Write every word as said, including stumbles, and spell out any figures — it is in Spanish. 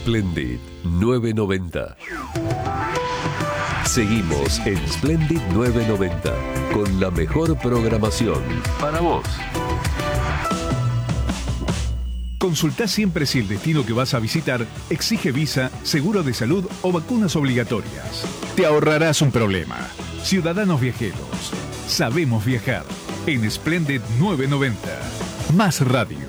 Splendid nueve noventa. Seguimos en Splendid nueve noventa con la mejor programación para vos. Consultá siempre si el destino que vas a visitar exige visa, seguro de salud o vacunas obligatorias. Te ahorrarás un problema. Ciudadanos viajeros, sabemos viajar. En Splendid nueve noventa. Más radio.